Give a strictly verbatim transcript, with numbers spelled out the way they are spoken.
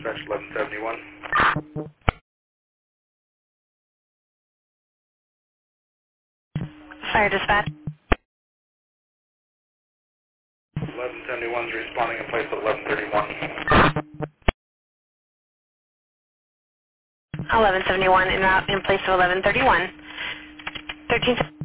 dispatch eleven seventy-one. Fire dispatch. eleven seventy-one is responding in place of eleven thirty-one. eleven seventy-one in route in place of eleven thirty-one. thirteen